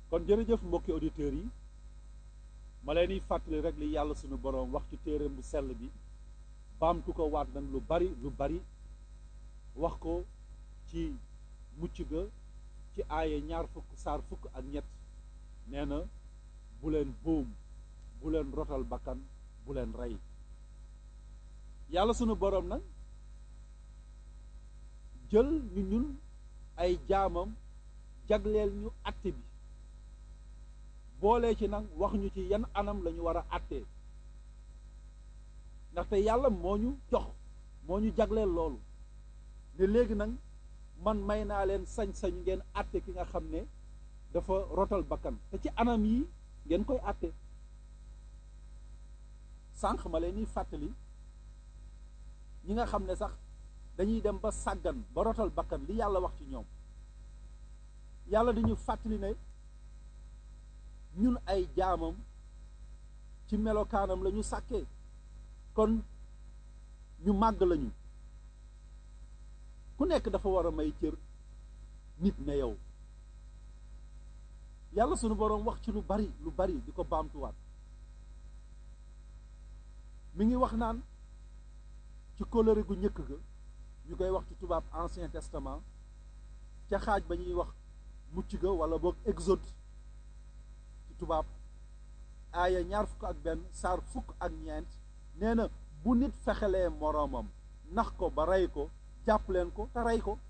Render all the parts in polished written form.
kon jërëjëf mbokki auditeurs yi ma leen di fàttali rek li yàlla sunu boroom wax ci téereem bu sell bi baamtu ko waat nañ lu bari wax ko ci mucc ga ci aaye ñaar fukk saar fukk ak ñett nee na bu leen boom bu leen rotal bakkan bu leen rey yàlla sunu boroom nag jël ñu ñun ay jaamam jagleel ñu àtte bi boole ci nag wax ñu ci yan anam la ñu war a àttee ndaxte yàlla moo ñu jox moo ñu jagleel loolu ne léegi nag man may naa leen sañ-sañ ngeen àtte ki nga xam ne dafa rotal bakkan te ci anam yi ngeen koy àtte sànq ma leen di fàttali ñi nga xam ne sax dañuy dem ba sàggan ba rotal bakkan li yàlla wax ci ñoom yàlla dañu fàttali ne ñun ay jaamam ci melokaanam la ñu sàkkee kon ñu màgg lañu ku nekk dafa war a may cër nit ne yow yàlla sunu boroom wax ci lu bari di ko baamtuwaat mi ngi wax naan ci kóllëre gu njëkk ga ñu koy wax ci tubaab ancien testament ca xaaj ba ñuy wax mucc ga wala boog exode ci tubaab aaya ñaar fukk ak benn saar fukk ak ñeent nee na bu nit fexelee moroomam nax ko ba rey ko jàpp leen ko te rey ko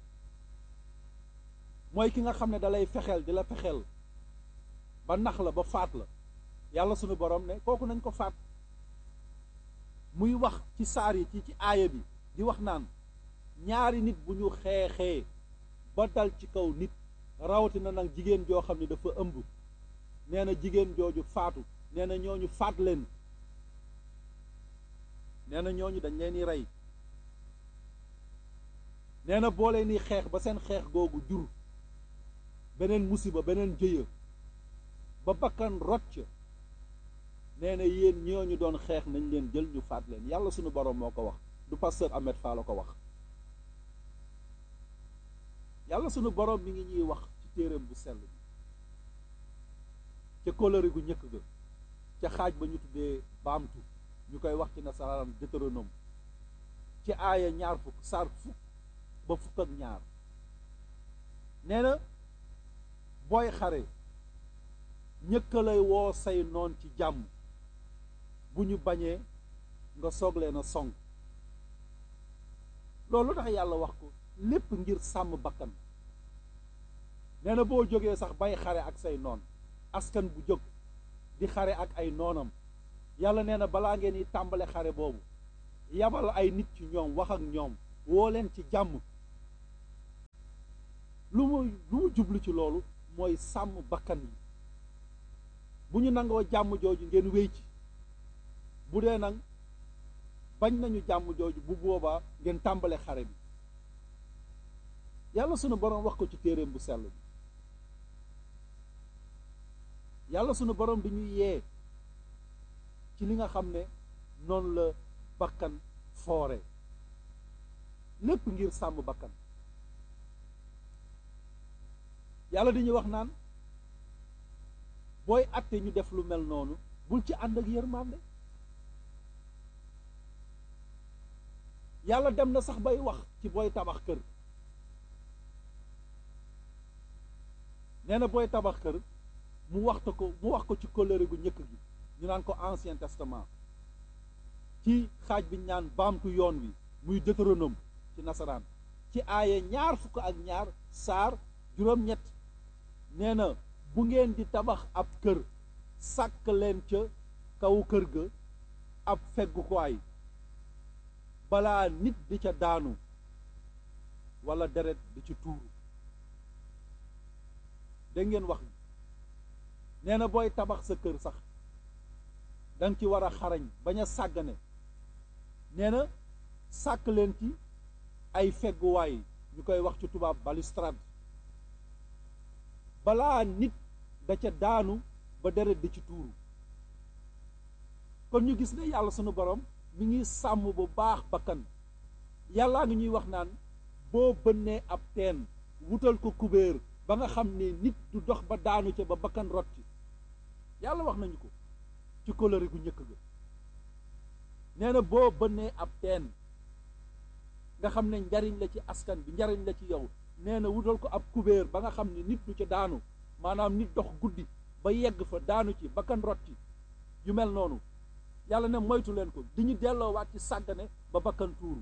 mooy ki nga xam ne dalay fexeel di la fexeel ba nax la ba faat la yàlla sunu borom ne kooku nañ ko faat muy wax ci saar yi ci aaya bi di wax naan ñaari nit bu ñu xeexee ba dal ci kaw nit rawatina nag jigéen joo xam ne dafa ëmb nee na jigéen jooju faatu nee na ñooñu faat leen nee na ñooñu dañ leen di rey nee na boo leen di xeex ba seen xeex googu jur beneen musiba beneen jëya ba bakkan rocc nee na yéen ñooñu doon xeex nañ leen jël ñu faat leen yàlla sunu borom moo ko wax du pasteur Ahmed Fall la ko wax yàlla sunu borom mi ngi ñuy wax ci téereem bu sell bi ca kóllëre gu njëkk ga ca xaaj ba ñu tuddee baamtu ñu koy wax ci nasaraan Deutéronome ci aaya ñaar fukk saar fukk ba fukk ak ñaar nee na booy xare ñëkka lay woo say noon ci jàmm bu ñu bañee nga soog leen a song loolu tax yàlla wax ko lépp ngir sàmm bakkan nee na boo jógee sax bay xare ak say noon askan bu jóg di xare ak ay noonam yàlla nee na balaa ngeen di tàmbale xare boobu yabal ay nit ci ñoom wax ak ñoom woo leen ci jàmm lu mu jublu ci loolu mooy sàmm bakkan yi bu ñu nangoo jàmm jooju ngeen wéy ci bu dee nag bañ nañu jàmm jooju bu boobaa ngeen tàmbale xare bi yàlla sunu borom wax ko ci téereem bu sell bi yàlla sunu borom di ñuy yee ci li nga xam ne noonu la bakkan foore lépp ngir sàmm bakkan yàlla di ñu wax naan booy àtte ñu def lu mel noonu bul ci ànd ak yërmande yàlla dem na sax bay wax ci booy tabax kër nee na booy tabax kër mu wax ko ci kóllëre gu njëkk gi ñu naan ko ancien testament ci xaaj bi ñu naan baamtu yoon wi muy Deutéronome ci nasaraan ci aaye ñaar fukk ak ñaar saar juróom-ñett nee na bu ngeen di tabax ab kër sàkk leen ca kaw kër ga ab feggukaay balaa nit di ca daanu walla deret di ci tuuru dégg ngeen wax nee na booy tabax sa kër sax danga ci war a xarañ bañ a sàggane nee na sàkk leen ci ay fegguwaay ñu koy wax ci tubaab balustrade balaa nit da ca daanu ba deret di ci tuuru kon ñu gis ne yàlla sunu borom mi ngi sàmm bu baax bakkan yàllaa ngi ñuy wax naan boo bënnee ab teen wutal ko kubéer ba nga xam ne nit du dox ba daanu ca ba bakkan rot ci yàlla wax nañu ko ci kóllëre gu njëkk ga nee na boo bënnee ab teen nga xam ne njariñ la ci askan bi njariñ la ci yow nee na wutal ko ab kubéer ba nga xam ne nit du ca daanu maanaam nit dox guddi ba yegg fa daanu ci bakkan rot ci yu mel noonu yàlla ne moytu leen ko di ñu delloowaat ci sàggane ba bakkan tuuru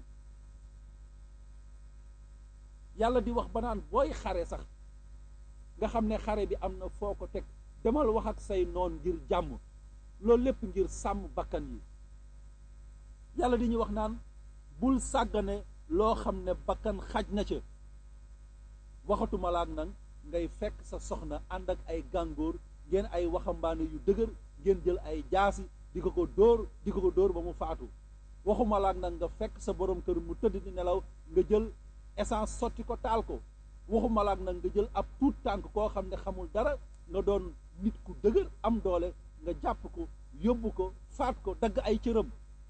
yàlla di wax ba naan booy xare sax nga xam ne xare bi am na foo ko teg demal wax ak say noon ngir jàmm loolu lépp ngir sàmm bakkan yi yàlla di ñu wax naan bul sàggane loo xam ne bakkan xaj na ca waxatuma laak nag ngay fekk sa soxna ànd ak ay gàngoor ngeen ay waxambaane yu dëgër ngeen jël ay jaasi di ko dóor ba mu faatu waxuma laak nag nga fekk sa borom kër mu tëdd di nelaw nga jël essence sotti ko taal ko waxuma laak nag nga jël ab tuut tànk koo xam ne xamul dara nga doon nit ku dëgër am doole nga jàpp ko yóbbu ko faat ko dagg ay cëram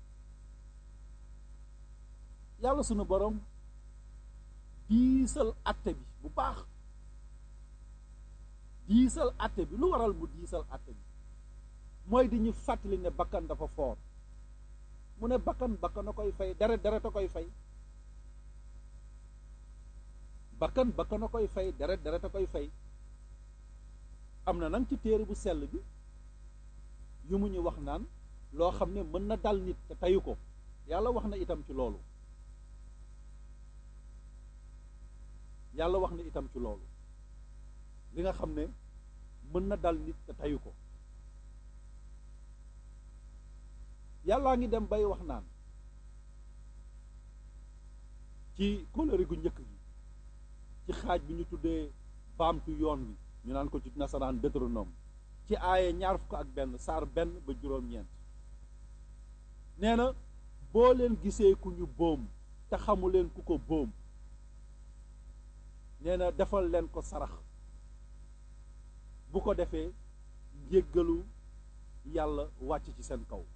yàlla sunu borom diisal atte bi bu baax diisal atte bi lu waral mu diisal atte bi mooy di ñu fàttali ne bakkan dafa foor mu ne bakkan a koy fay deret a koy fay bakkan a koy fay deret a koy fay am na nag ci téere bu sell bi yu mu ñu wax naan loo xam ne mën na dal nit te teyu ko yàlla wax na itam ci loolu yàlla wax na itam ci loolu li nga xam ne mën na dal nit te teyu ko yàllaa ngi dem bay wax naan ci kóllëre gu njëkk gi ci xaaj bi ñu tuddee baamtu yoon wi ñu naan ko ci nasaraan Deutéronome ci aaye 21 saar 1 ba juróom-ñeent nee na boo leen gisee ku ñu boom te xamu leen ku ko boom nee na defal leen ko sarax bu ko defee njéggalu yàlla wàcc ci seen kaw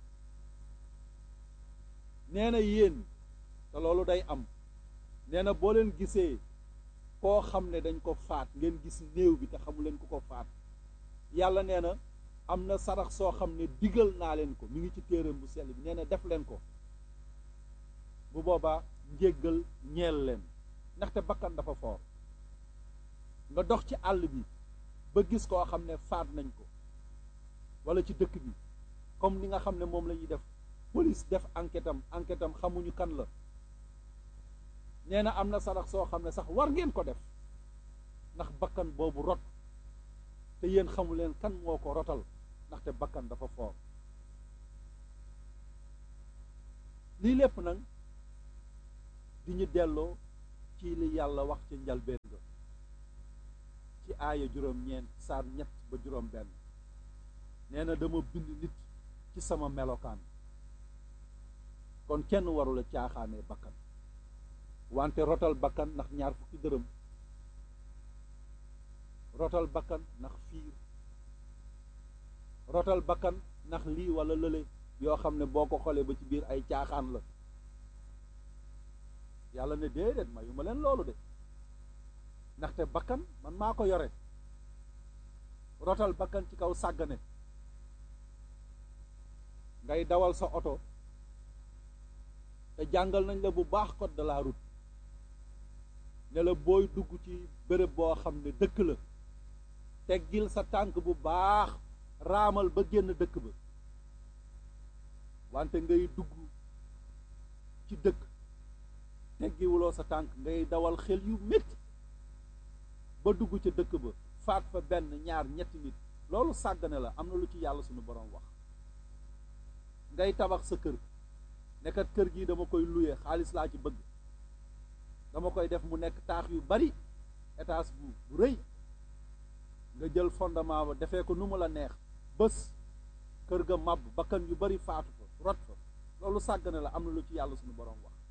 nee na yéen te loolu day am nee na boo leen gisee koo xam ne dañ ko faat ngeen gis néew bi te xamu leen ku ko faat yàlla nee na am na sarax soo xam ne digal naa leen ko mi ngi ci téeram bu sell bi nee na def leen ko bu boobaa njéggal ñeel leen ndaxte bakkan dafa foor nga dox ci àll bi ba gis koo xam ne faat nañ ko walla ci dëkk bi comme ni nga xam ne moom la ñuy def police def enquête am xamuñu kan la nee na am na sarax soo xam ne sax war ngeen ko def ndax bakkan boobu rot te yéen xamu leen kan moo ko rotal ndaxte bakkan dafa foor lii lépp nag di ñu delloo ci li yàlla wax ci njalbeen ga ci aaya juróom-ñeent saar 3 ba juróom-1 nee na dama bind nit ci sama melokaan kon kenn warula caaxaanee bakkan wante rotal bakkan ndax 20 dërëm rotal bakkan ndax fiir rotal bakkan ndax lii walla lële yoo xam ne boo ko xoolee ba ci biir ay caaxaan la yàlla ne déedéet mayu ma leen loolu de ndaxte bakkan man maa ko yore rotal bakkan ci kaw sàggane ngay dawal sa oto te jàngal nañ la bu baax code de la route ne la booy dugg ci béréb boo xam ne dëkk la teggil sa tànk bu baax raamal ba génn dëkk ba wante ngay dugg ci dëkk teggiwuloo sa tànk ngay dawal xel yu métti ba dugg ca dëkk ba faat fa 1 2 ñetti nit loolu sàggane la am na lu ci yàlla suñu borom wax ngay tabax sa kër nekkat kër gi dama koy luye xaalis laa ci bëgg dama koy def mu nekk taax yu bari étage bu rëy nga jël fondement ba defee ko nu mu la neex bés kër ga màbb bakkan yu bari faatu fa rot fa loolu sàggane la am na lu ci yàlla suñu borom wax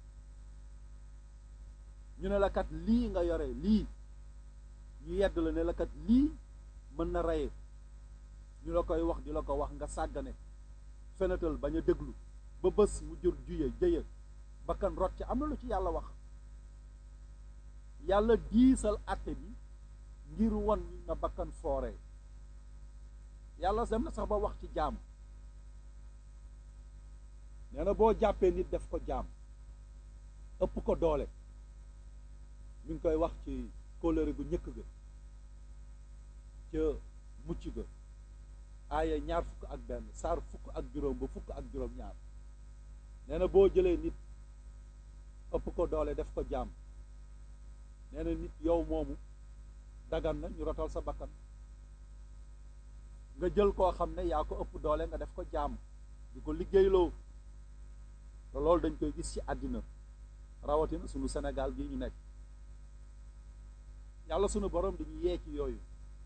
ñu ne la kat lii nga yore lii ñu yedd la ne la kat lii mën na reye ñu la koy wax di la ko wax nga sàggane fenatal bañ a déglu ba bés mu jur jëye bakkan rot ci am na lu ci yàlla wax yàlla diisal àtte bi ngir won ñu na bakkan foore yàlla dem na sax ba wax ci jaam nee na boo jàppee nit def ko jaam ëpp ko doole mi ngi koy wax ci kóllëre gu njëkk ga ca mucc ga aaya 21 saar 5 ba 5 nee na boo jëlee nit ëpp ko doole def ko jaam nee na nit yow moomu dagan na ñu rotal sa bakkan nga jël koo xam ne yaa ko ëpp doole nga def ko jaam di ko liggéeyloo te loolu dañ koy gis ci àddina rawatina sunu Sénégal gii ñu nekk yàlla sunu borom dañuy yee ci yooyu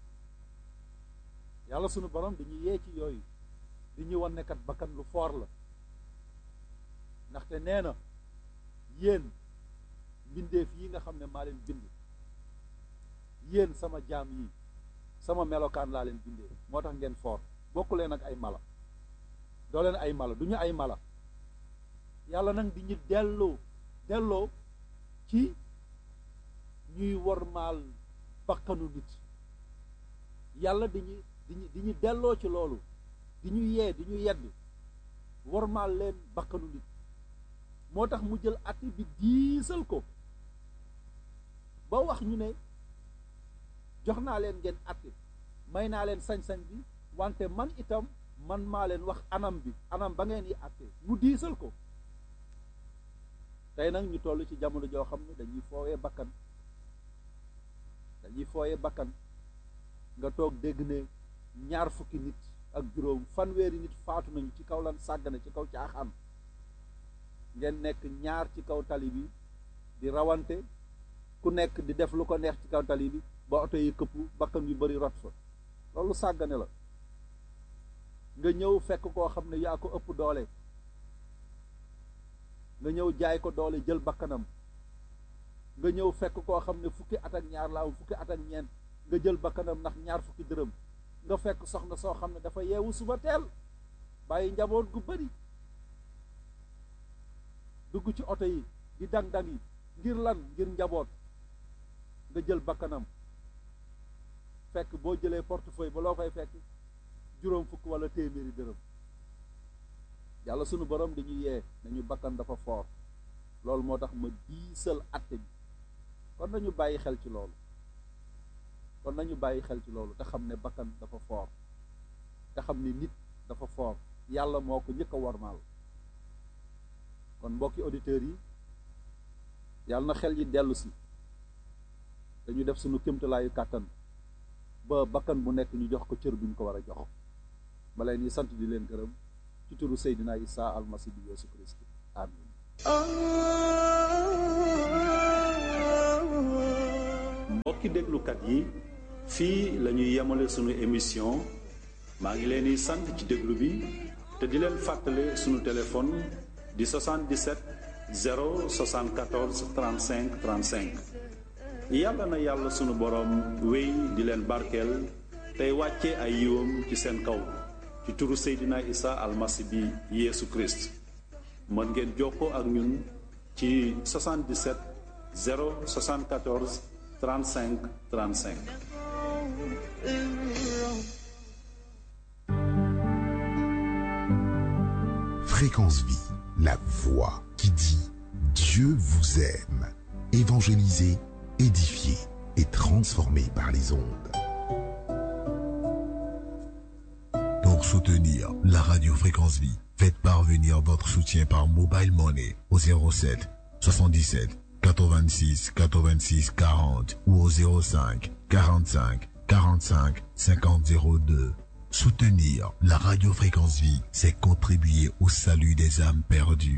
yàlla sunu borom dañuy yee ci yooyu di ñu wan ne kat bakkan lu foor la ndaxte nee na yéen mbindeef yi nga xam ne maa leen bind yéen sama jaam yi sama melokaan laa leen bindee moo tax ngeen foor bokku leen ak ay mala doo leen ay mala du ñu ay mala yàlla nag di ñu delloo ci ñuy wormaal bakkanu nit yàlla di ñu delloo ci loolu di ñu yee di ñu yedd wormaal leen bakkanu nit moo tax mu jël àtte bi diisal ko ba wax ñu ne jox naa leen ngeen àtte may naa leen sañ-sañ bi wante man itam man maa leen wax anam ba ngeen yi àtte mu diisal ko tey nag ñu toll ci jamono joo xam ne dañuy fooyee bakkan nga toog dégg ne 20 nit ak juróom fanweeri nit faatu nañu ci kaw lan sàggane ci kaw caaxaan ngeen nekk ñaar ci kaw tali bi di rawante ku nekk di def lu ko neex ci kaw tali bi ba oto yi këpp bakkan yu bari rot fa loolu sàggane la nga ñëw fekk koo xam ne yaa ko ëpp doole nga ñëw jaay ko doole jël bakkanam nga ñëw fekk koo xam ne 12 at ak ñaar laaw 12 at ak ñeent nga jël bakkanam ndax 20 dërëm nga fekk soxna soo xam ne dafa yeewu suba teel bàyyi njaboot gu bari dugg ci oto yi di dang-dang yi ngir lan ngir njaboot nga jël bakkanam fekk boo jëlee portefeuille ba loo fay fekk 50 wala téeméeri dërëm yàlla sunu borom dañuy yee nañu bakkan dafa foor loolu moo tax ma diisal atte bi kon nañu bàyyi xel ci loolu te xam ne bakkan dafa foor te xam ne nit dafa foor yàlla moo ko njëkk a wormaal kon mbokki auditeurs yi yàlla na xel yi dellu si dañu def suñu kémtalaayu kàttan ba bakkan bu nekk ñu jox ko cër bu ñu ko war a jox ba leen yi sant di leen gërëm ci turu Seydina Isa almasi bi Yeesu Christ amin mbokki déglukat yi fii la ñuy yemale sunu émission maa ngi leen di sant ci déglu bi te di leen fàttale sunu téléphone di 77 074 35 35 yàlla na yàlla sunu borom wéy di leen barkeel tey wàcce ay yiwam ci seen kaw ci turu Seydina Isa almasi bi Yeesu Christ mën ngeen jokkoo ak ñun ci 77 074 35 35. Fréquence Vie, la voix qui dit Dieu vous aime. Évangélisé, édifié et transformé par les ondes. Pour soutenir la radio Fréquence Vie, faites parvenir votre soutien par Mobile Money au 07 77 86 86 40 ou au 05 45 45 50 02. Soutenir la radio Fréquence Vie, c'est contribuer au salut des âmes perdues.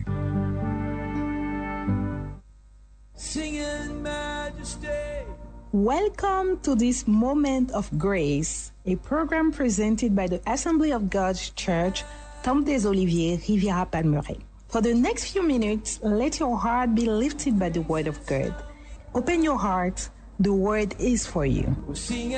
Welcome to this moment of grace, a program presented by the Assembly of God's Church, Temple des Oliviers, Riviera Palmeraie. For the next few minutes, let your heart be lifted by the word of God. Open your heart, the word is for you. We're singing.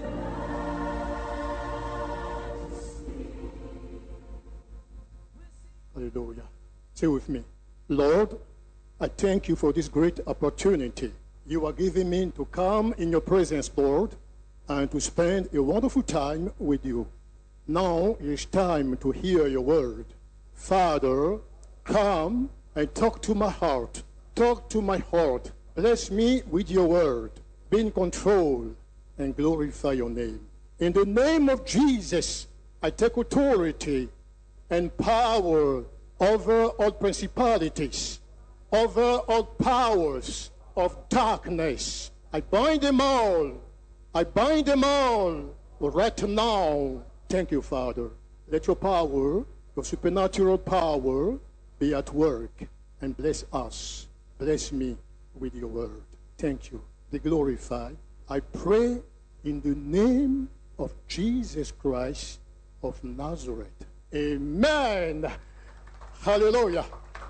Hallelujah. Say with me, Lord, I thank you for this great opportunity you are giving me to come in your presence, Lord, and to spend a wonderful time with you. Now it is time to hear your word. Father, come and talk to my heart. Talk to my heart. Bless me with your word. Be in control and glorify your name. In the name of Jesus, I take authority and power over all principalities, over all powers of darkness. I bind them all. I bind them all right now. Thank you, Father. Let your power, your supernatural power, be at work and bless us. Bless me with your word. Thank you. Be glorified. I pray in the name of Jesus Christ of Nazareth. Amen. Hallelujah.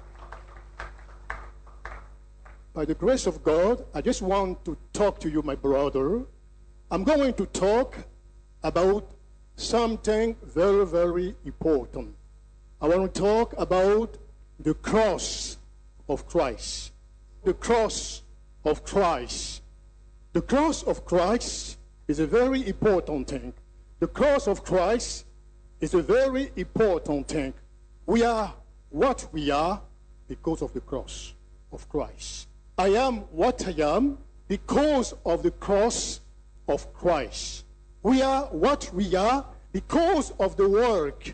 By the grace of God, I just want to talk to you, my brother. I'm going to talk about something very, very important. I want to talk about the cross of Christ. The cross of Christ. The cross of Christ is a very important thing. The cross of Christ is a very important thing. We are what we are because of the cross of Christ. I am what I am because of the cross of Christ. We are what we are because of the work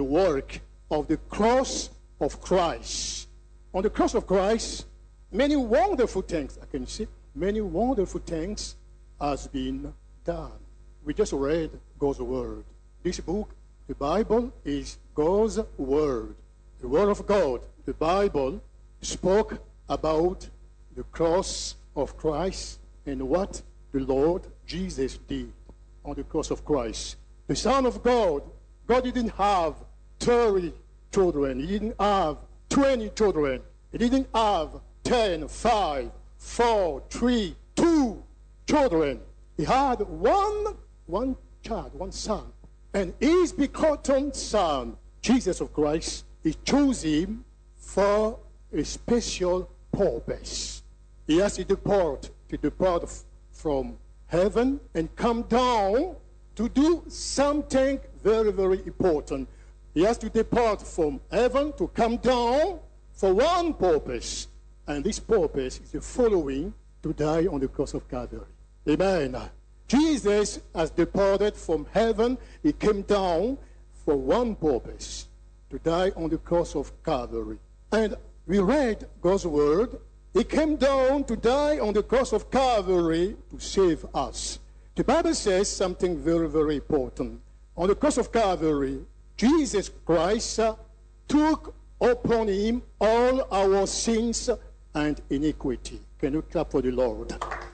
of the cross of Christ. On the cross of Christ, many wonderful things, I can see, many wonderful things has been done. We just read God's word. This book, the Bible, is God's word. The word of God, the Bible, spoke about the cross of Christ and what the Lord Jesus did on the cross of Christ. The Son of God, God didn't have 30 children. He didn't have 20 children. He didn't have 10, 5, 4, 3, 2 children. He had one child, one son. And his begotten Son, Jesus of Christ, he chose him for a special purpose. He has to depart from heaven and come down to do something very, very important. He has to depart from heaven to come down for one purpose. And this purpose is the following: to die on the cross of Calvary. Amen. Jesus has departed from heaven. He came down for one purpose: to die on the cross of Calvary. And we read God's word. He came down to die on the cross of Calvary to save us. The Bible says something very, very important. On the cross of Calvary, Jesus Christ took upon him all our sins and iniquity. Can you clap for the Lord?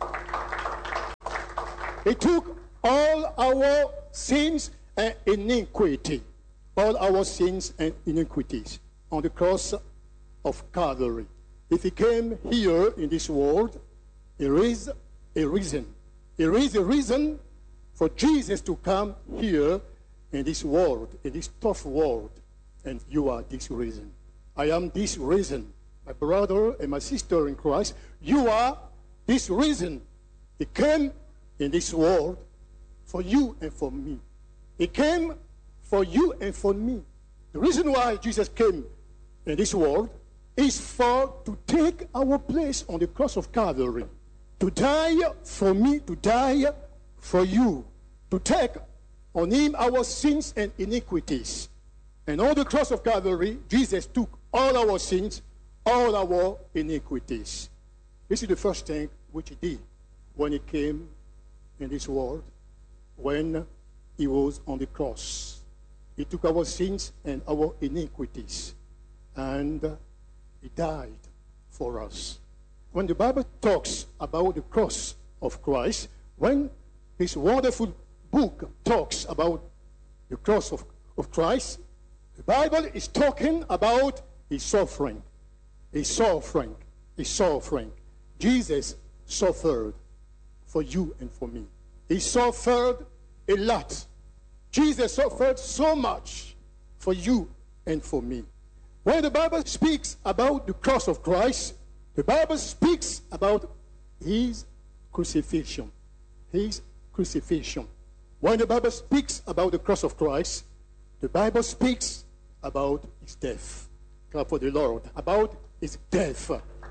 He took all our sins and iniquity. All our sins and iniquities on the cross of Calvary. If he came here in this world, there is a reason. There is a reason for Jesus to come here in this world, in this tough world. And you are this reason. I am this reason. My brother and my sister in Christ, you are this reason. He came in this world for you and for me. He came for you and for me. The reason why Jesus came in this world is to take our place on the cross of Calvary, to die for me, to die for you, to take on him our sins and iniquities. And on the cross of Calvary, Jesus took all our sins, all our iniquities. This is the first thing which he did when he came in this world, when he was on the cross. He took our sins and our iniquities, and he died for us. When the Bible talks about the cross of Christ, when this wonderful book talks about the cross of Christ, the Bible is talking about his suffering. His suffering. His suffering. Jesus suffered for you and for me. He suffered a lot. Jesus suffered so much for you and for me. When the Bible speaks about the cross of Christ, the Bible speaks about his crucifixion. His crucifixion. When the Bible speaks about the cross of Christ, the Bible speaks about his death. Clap for the Lord. About his death.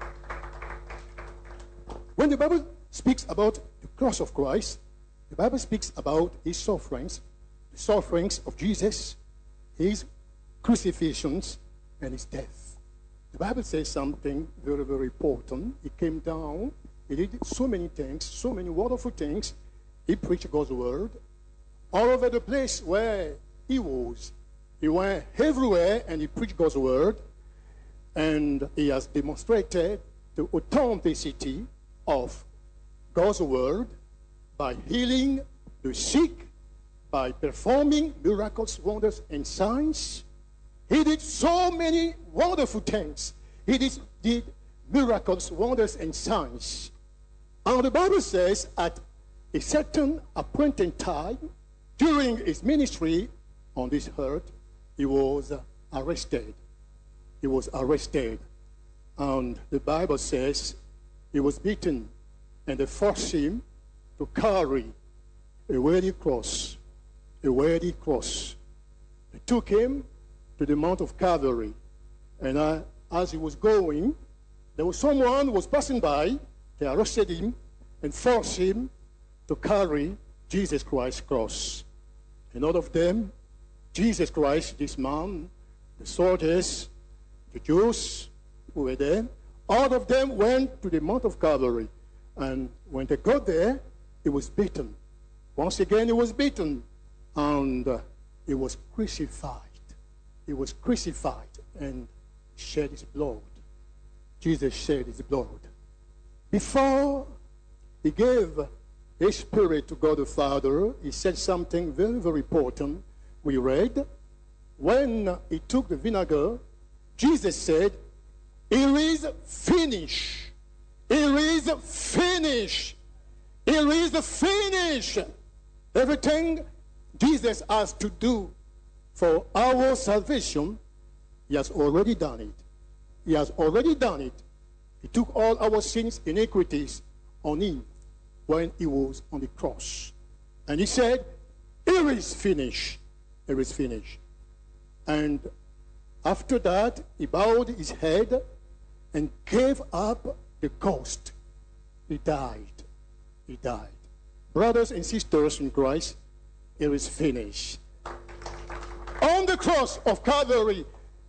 When the Bible speaks about the cross of Christ, the Bible speaks about his sufferings, the sufferings of Jesus, his crucifixions, and his death. The Bible says something very, very important. He came down, he did so many things, so many wonderful things. He preached God's word all over the place where he was. He went everywhere and he preached God's word. And he has demonstrated the authenticity of God's word by healing the sick, by performing miracles, wonders, and signs. He did so many wonderful things. He did miracles, wonders, and signs. And the Bible says at a certain appointed time, during his ministry on this earth, he was arrested. He was arrested. And the Bible says he was beaten, and they forced him to carry a weighty cross. A weighty cross. They took him to the Mount of Calvary. And as he was going, there was someone who was passing by. They arrested him and forced him to carry Jesus Christ's cross. And all of them, Jesus Christ, this man, the soldiers, the Jews who were there, all of them went to the Mount of Calvary. And when they got there, he was beaten. Once again, he was beaten. And he was crucified. He was crucified and shed his blood. Jesus shed his blood. Before he gave his spirit to God the Father, he said something very, very important. We read, when he took the vinegar, Jesus said, "It is finished. It is finished. It is finished." Everything Jesus has to do for our salvation, he has already done it. He has already done it. He took all our sins, iniquities on him when he was on the cross. And he said, "It is finished. It is finished." And after that, he bowed his head and gave up the ghost. He died. He died. Brothers and sisters in Christ, it is finished. On the cross of Calvary,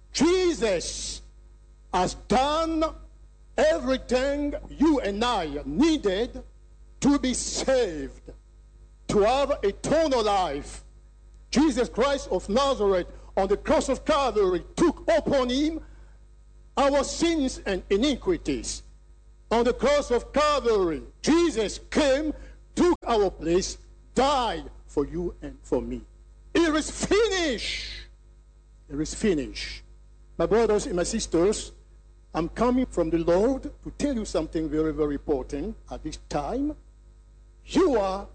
Jesus has done everything you and I needed to be saved, to have eternal life. Jesus Christ of Nazareth on the cross of Calvary took upon him our sins and iniquities. On the cross of Calvary, Jesus came, took our place, died for you and for me. It is finished. It is finished. My brothers and my sisters, I'm coming from the Lord to tell you something very, very important at this time. You are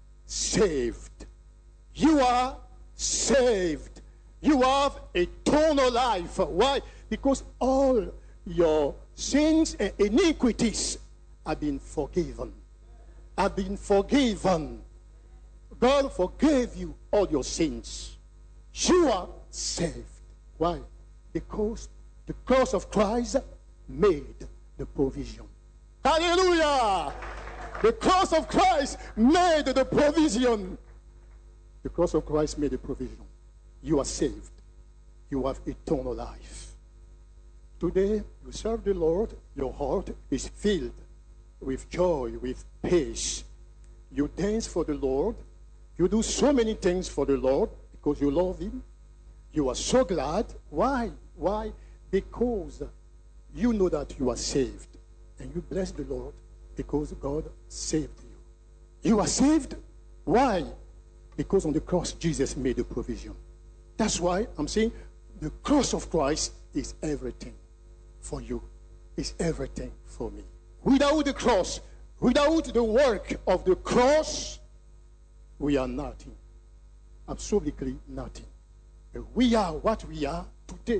saved. You are saved. You have eternal life. Why? Because all your sins and iniquities have been forgiven. Have been forgiven. God forgave you all your sins. You are saved. Why? Because the cross of Christ made the provision. Hallelujah! The cross of Christ made the provision. The cross of Christ made the provision. You are saved. You have eternal life. Today, you serve the Lord. Your heart is filled with joy, with peace. You dance for the Lord. You do so many things for the Lord because you love him. You are so glad. Why? Why? Because you know that you are saved. And you bless the Lord because God saved you. You are saved. Why? Because on the cross, Jesus made the provision. That's why I'm saying the cross of Christ is everything for you. It's everything for me. Without the cross, without the work of the cross, we are nothing. Absolutely nothing. We are what we are today.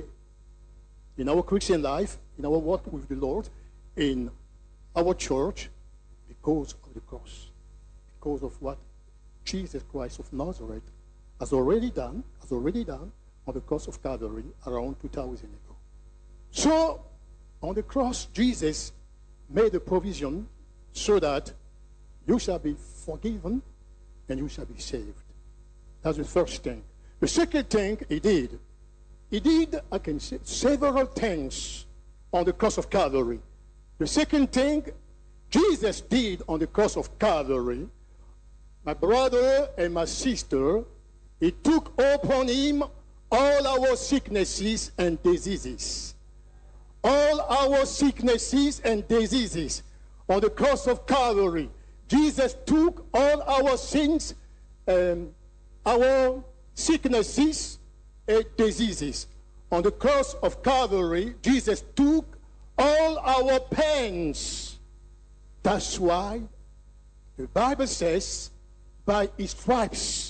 In our Christian life, in our walk with the Lord, in our church, because of the cross. Because of what Jesus Christ of Nazareth has already done on the cross of Calvary around 2,000 ago. So, on the cross, Jesus made a provision so that you shall be forgiven and you shall be saved. That's the first thing. The second thing he did, I can say, several things on the cross of Calvary. The second thing Jesus did on the cross of Calvary, my brother and my sister, he took upon him all our sicknesses and diseases. All our sicknesses and diseases on the cross of Calvary. Jesus took all our sins, our sicknesses and diseases. On the cross of Calvary, Jesus took all our pains. That's why the Bible says, by his stripes,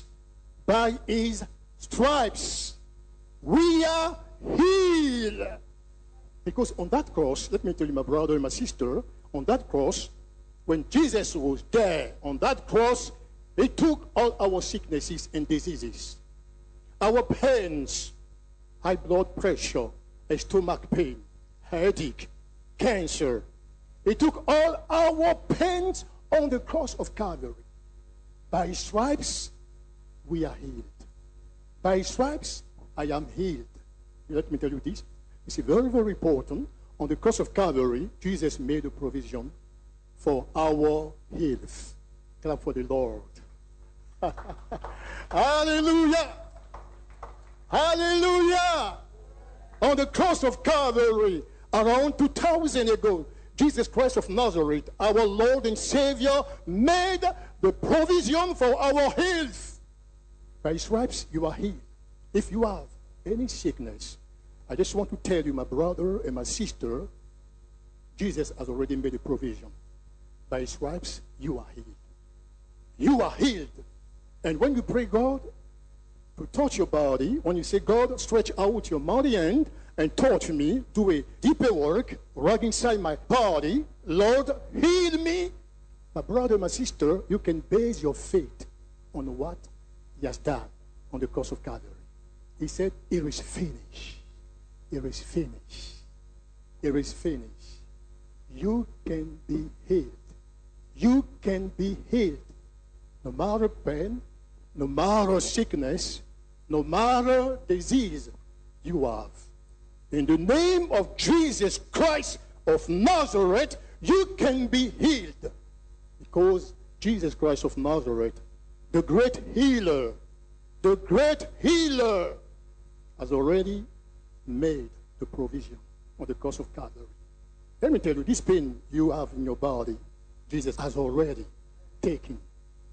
we are healed. Because on that cross, let me tell you, my brother and my sister, on that cross, when Jesus was there, on that cross, he took all our sicknesses and diseases, our pains, high blood pressure, stomach pain, headache, cancer. He took all our pains on the cross of Calvary. By his stripes, we are healed. By his stripes, I am healed. Let me tell you this. It's very, very important. On the cross of Calvary, Jesus made a provision for our health. Clap for the Lord. Hallelujah. Hallelujah. On the cross of Calvary, around 2,000 ago, Jesus Christ of Nazareth, our Lord and Savior, made the provision for our health. By his stripes, you are healed. If you have any sickness, I just want to tell you, my brother and my sister, Jesus has already made a provision. By his stripes, you are healed. You are healed. And when you pray God to touch your body, when you say, God, stretch out your mighty hand and touch me, do a deeper work right inside my body, Lord, heal me. My brother, my sister, you can base your faith on what he has done on the cross of Calvary. He said, it is finished. It is finished. It is finished. You can be healed. You can be healed. No matter pain, no matter sickness, no matter disease you have. In the name of Jesus Christ of Nazareth, you can be healed. Because Jesus Christ of Nazareth, the great healer, has already made the provision on the cross of Calvary. Let me tell you, this pain you have in your body, Jesus has already taken